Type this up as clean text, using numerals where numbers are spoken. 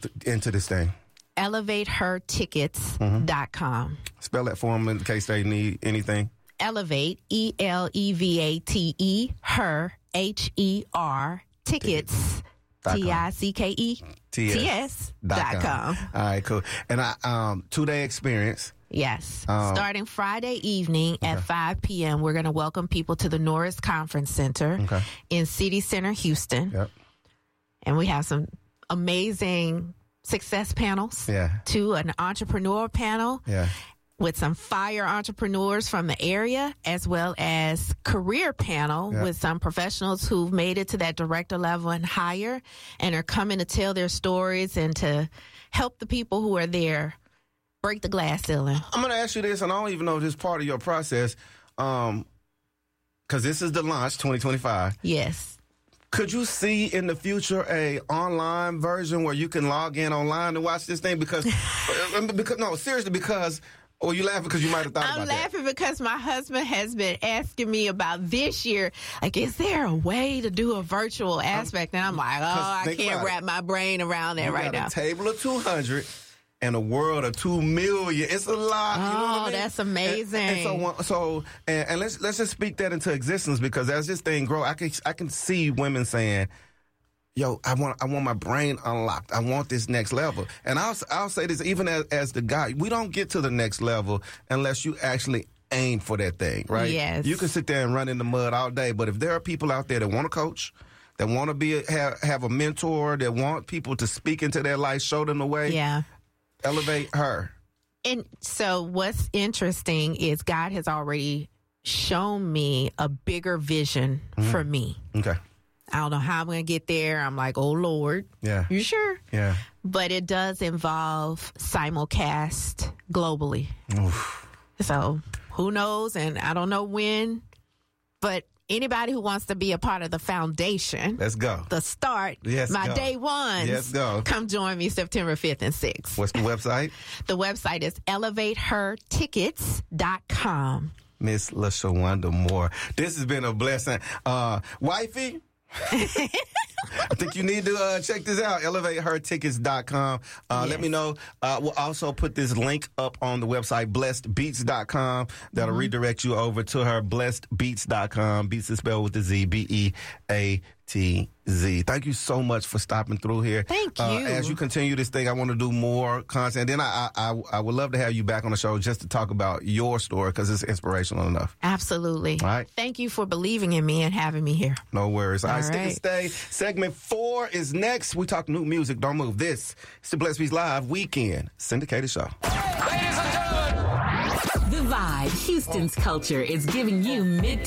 into this thing? ElevateHerTickets.com. Spell that for them in case they need anything. Elevate, ELEVATE, her, HER, tickets, TICKETS.com. All right, cool. And 2-day experience. Yes. Starting Friday evening at 5 p.m., we're going to welcome people to the Norris Conference Center in City Center, Houston. Yep. And we have some amazing success panels. Yeah. To an entrepreneur panel. Yeah. With some fire entrepreneurs from the area, as well as career panel with some professionals who've made it to that director level and higher and are coming to tell their stories and to help the people who are there break the glass ceiling. I'm going to ask you this, and I don't even know if this is part of your process, because this is the launch 2025. Yes. Could you see in the future a online version where you can log in online and watch this thing? Because no, seriously, because... Or you laughing because you might have thought about that? I'm laughing because my husband has been asking me about this year, like, is there a way to do a virtual aspect? And I'm like, I can't wrap my brain around that right now. A table of 200 and a world of 2 million. It's a lot. You know what I mean? That's amazing. And let's just speak that into existence, because as this thing grows, I can see women saying, yo, I want my brain unlocked. I want this next level. And I'll say this, even as the guy, we don't get to the next level unless you actually aim for that thing, right? Yes. You can sit there and run in the mud all day, but if there are people out there that want to coach, that want to have a mentor, that want people to speak into their life, show them the way, elevate her. And so what's interesting is God has already shown me a bigger vision for me. Okay. I don't know how I'm going to get there. I'm like, oh, Lord. Yeah. You sure? Yeah. But it does involve simulcast globally. Oof. So who knows? And I don't know when. But anybody who wants to be a part of the foundation. Let's go. The start. Yes, my go. day ones. Yes, go. Come join me September 5th and 6th. What's the website? The website is ElevateHerTickets.com. Miss LaShawanda Moore. This has been a blessing. Wifey? I think you need to check this out, ElevateHerTickets.com. Let me know. We'll also put this link up on the website, BlessedBeats.com. That'll redirect you over to her, BlessedBeats.com. Beats is spelled with a Z, BEATZ. Thank you so much for stopping through here. Thank you. As you continue this thing, I want to do more content. Then I would love to have you back on the show just to talk about your story, because it's inspirational enough. Absolutely. All right. Thank you for believing in me and having me here. No worries. All right, stick and right. stay. Segment 4 is next. We talk new music. Don't move. This is the Blessed Beats Live Weekend Syndicated Show. Ladies and gentlemen. The Vibe, Houston's culture, is giving you mid